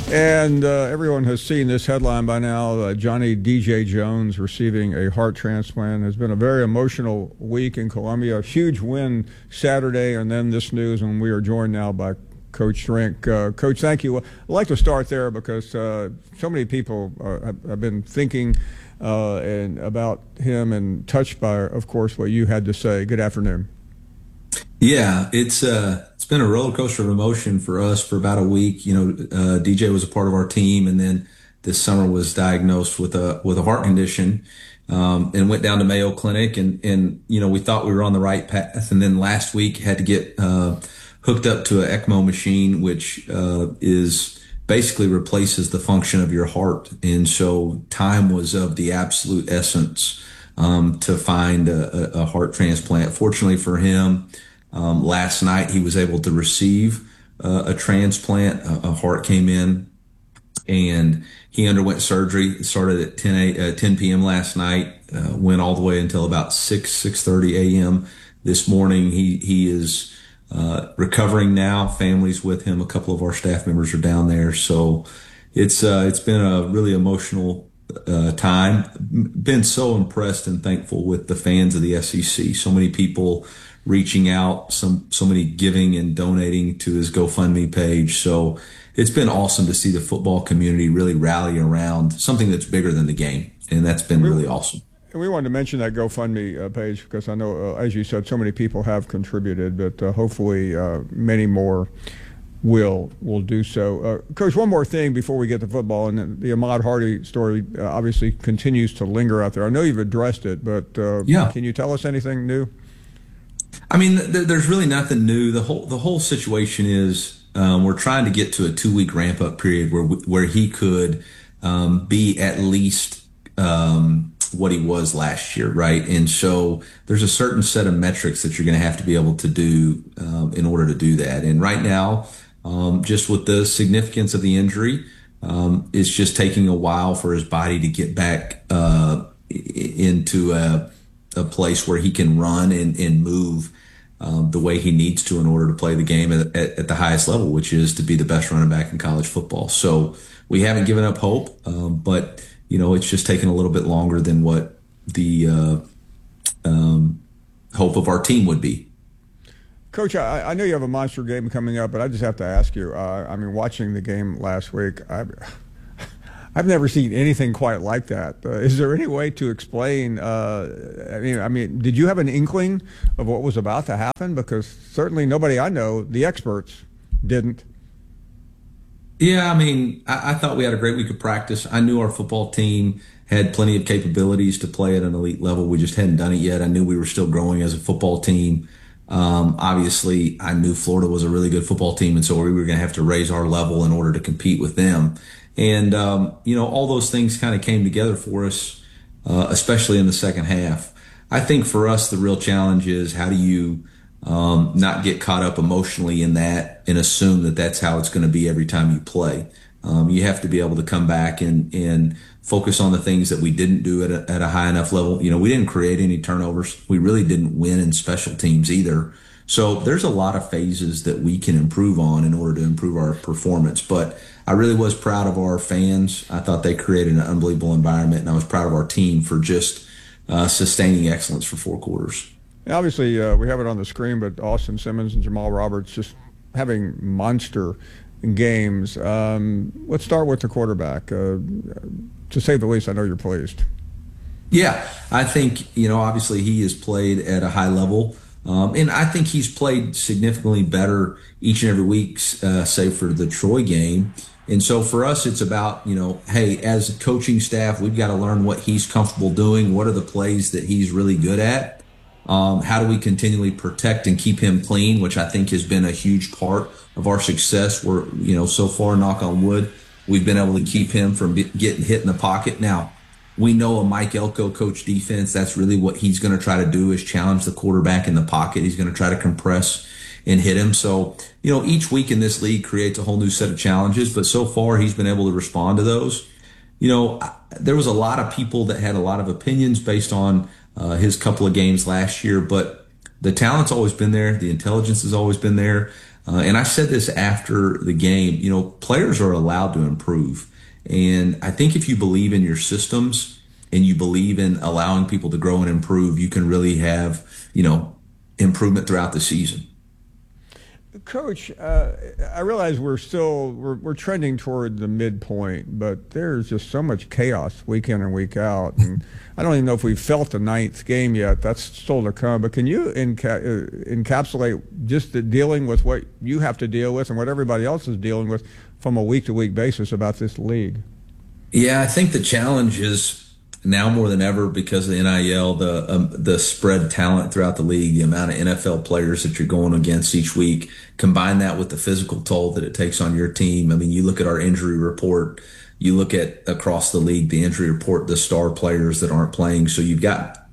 And everyone has seen this headline by now. Johnny DJ Jones receiving a heart transplant. Has been a very emotional week in Columbia. A huge win Saturday, and then this news, and we are joined now by Coach Rink. Coach, thank you. I'd like to start there because so many people have been thinking and about him and touched by, of course, what you had to say. Good afternoon. Yeah, it's been a roller coaster of emotion for us for about a week. DJ was a part of our team, and then this summer was diagnosed with a heart condition, and went down to Mayo Clinic, and we thought we were on the right path, and then last week had to get hooked up to an ECMO machine, which is basically replaces the function of your heart, and so time was of the absolute essence to find a heart transplant. Fortunately for him, last night he was able to receive a transplant. A heart came in, and he underwent surgery. It started at 10 p.m. last night, went all the way until about 6:30 a.m. this morning. He is recovering now. Family's with him. A couple of our staff members are down there. So it's been a really emotional time. Been so impressed and thankful with the fans of the SEC. So many people reaching out, so many giving and donating to his GoFundMe page. So it's been awesome to see the football community really rally around something that's bigger than the game. And that's been really awesome. And we wanted to mention that GoFundMe page because I know, as you said, so many people have contributed, but hopefully many more will do so. Coach, one more thing before we get to football, and the Ahmad Hardy story obviously continues to linger out there. I know you've addressed it, but Can you tell us anything new? I mean, there's really nothing new. The whole situation is we're trying to get to a 2-week ramp up period where he could be at least what he was last year, right? And so there's a certain set of metrics that you're going to have to be able to do in order to do that. And right now, just with the significance of the injury, it's just taking a while for his body to get back into a place where he can run and move the way he needs to in order to play the game at the highest level, which is to be the best running back in college football. So we haven't given up hope, but it's just taken a little bit longer than what the hope of our team would be. Coach, I know you have a monster game coming up, but I just have to ask you, I mean, watching the game last week, I've never seen anything quite like that. Is there any way to explain? I mean, did you have an inkling of what was about to happen? Because certainly nobody I know, the experts, didn't. Yeah, I mean, I thought we had a great week of practice. I knew our football team had plenty of capabilities to play at an elite level. We just hadn't done it yet. I knew we were still growing as a football team. Obviously, I knew Florida was a really good football team, and so we were going to have to raise our level in order to compete with them. And, all those things kind of came together for us, especially in the second half. I think for us, the real challenge is how do you not get caught up emotionally in that and assume that that's how it's going to be every time you play. You have to be able to come back and focus on the things that we didn't do at a high enough level. We didn't create any turnovers. We really didn't win in special teams either. So there's a lot of phases that we can improve on in order to improve our performance. But I really was proud of our fans. I thought they created an unbelievable environment, and I was proud of our team for just sustaining excellence for 4 quarters. Obviously, we have it on the screen, but Austin Simmons and Jamal Roberts just having monster games. Let's start with the quarterback. To say the least, I know you're pleased. Yeah, I think, obviously he has played at a high level. And I think he's played significantly better each and every week, save for the Troy game. And so for us, it's about, hey, as a coaching staff, we've got to learn what he's comfortable doing. What are the plays that he's really good at? How do we continually protect and keep him clean, which I think has been a huge part of our success. We're, so far, knock on wood, we've been able to keep him from getting hit in the pocket. Now, we know a Mike Elko coach defense, that's really what he's going to try to do is challenge the quarterback in the pocket. He's going to try to compress and hit him. So, each week in this league creates a whole new set of challenges, but so far he's been able to respond to those. There was a lot of people that had a lot of opinions based on his couple of games last year, but the talent's always been there. The intelligence has always been there. And I said this after the game, players are allowed to improve. And I think if you believe in your systems and you believe in allowing people to grow and improve, you can really have, improvement throughout the season. Coach, I realize we're trending toward the midpoint, but there's just so much chaos week in and week out, and I don't even know if we've felt the ninth game yet. That's still to come. But can you encapsulate just the dealing with what you have to deal with and what everybody else is dealing with from a week-to-week basis about this league? Yeah, I think the challenge is now more than ever because of the NIL, the spread talent throughout the league, the amount of NFL players that you're going against each week. Combine that with the physical toll that it takes on your team. I mean, you look at our injury report, you look at across the league, the injury report, the star players that aren't playing. So you've got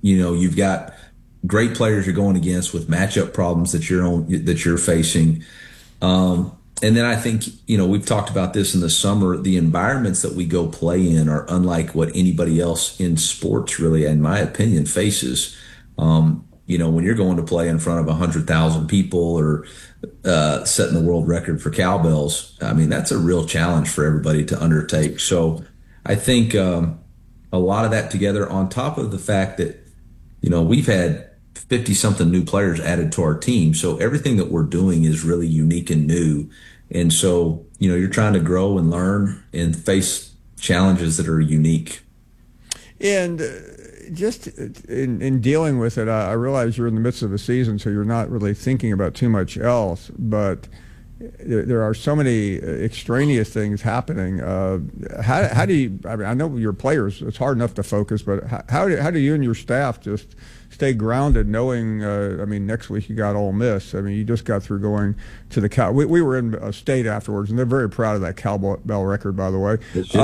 great players you're going against with matchup problems that you're facing. And then I think, we've talked about this in the summer. The environments that we go play in are unlike what anybody else in sports really, in my opinion, faces. When you're going to play in front of 100,000 people or setting the world record for cowbells, I mean, that's a real challenge for everybody to undertake. So I think a lot of that together on top of the fact that, we've had 50 something new players added to our team. So everything that we're doing is really unique and new. And so, you're trying to grow and learn and face challenges that are unique. And just in dealing with it, I realize you're in the midst of the season, so you're not really thinking about too much else. But there are so many extraneous things happening. How do you? I mean, I know your players. It's hard enough to focus, but how do you and your staff just stay grounded, knowing? Next week you got Ole Miss. I mean, you just got through going to the Cow. We were in a state afterwards, and they're very proud of that cowbell record, by the way.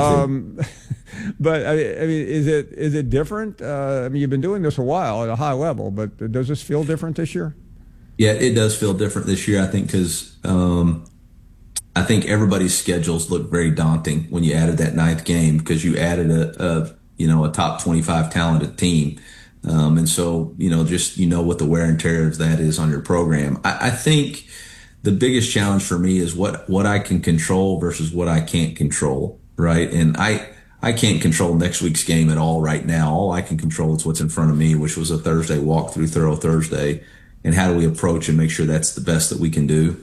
But I mean, is it different? You've been doing this a while at a high level, but does this feel different this year? Yeah, it does feel different this year. I think because I think everybody's schedules look very daunting when you added that ninth game because you added a top 25 talented team. And so, what the wear and tear of that is on your program. I think the biggest challenge for me is what I can control versus what I can't control, right? And I can't control next week's game at all right now. All I can control is what's in front of me, which was a Thursday walkthrough, thorough Thursday, and how do we approach and make sure that's the best that we can do.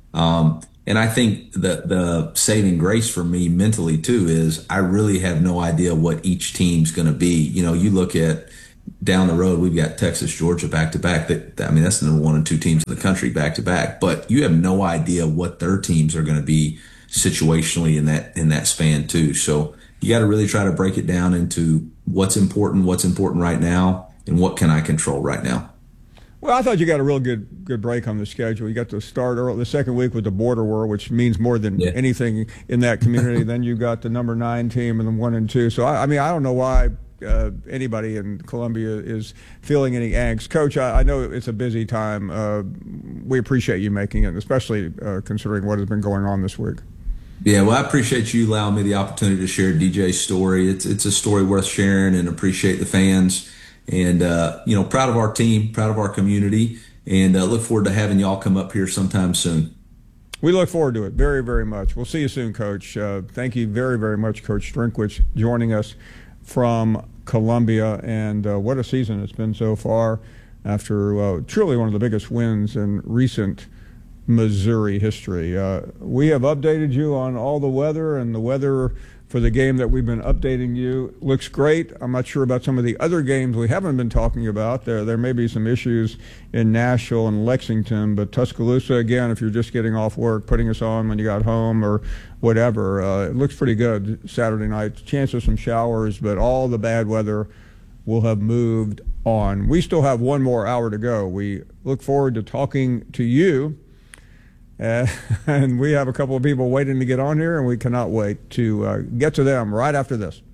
And I think that the saving grace for me mentally too is I really have no idea what each team's going to be. You look at down the road, we've got Texas, Georgia back to back. That's the number 1 and 2 teams in the country back to back. But you have no idea what their teams are going to be situationally in that span too. So you got to really try to break it down into what's important right now, and what can I control right now. Well, I thought you got a real good break on the schedule. You got to start early, the second week with the Border War, which means more than anything in that community. Then you got the number 9 team and the 1 and 2. So I don't know why anybody in Columbia is feeling any angst. Coach, I know it's a busy time. We appreciate you making it, especially considering what has been going on this week. Yeah, well, I appreciate you allowing me the opportunity to share DJ's story. It's a story worth sharing, and appreciate the fans. And, proud of our team, proud of our community, and look forward to having y'all come up here sometime soon. We look forward to it very, very much. We'll see you soon, Coach. Thank you very, very much, Coach Drinkwitz, joining us from Columbia. And what a season it's been so far after truly one of the biggest wins in recent Missouri history. We have updated you on all the weather, and the weather for the game that we've been updating you looks great. I'm not sure about some of the other games we haven't been talking about. There may be some issues in Nashville and Lexington, but Tuscaloosa, again, if you're just getting off work, putting us on when you got home or whatever, it looks pretty good Saturday night. Chance of some showers, but all the bad weather will have moved on. We still have one more hour to go. We look forward to talking to you. And we have a couple of people waiting to get on here, and we cannot wait to get to them right after this.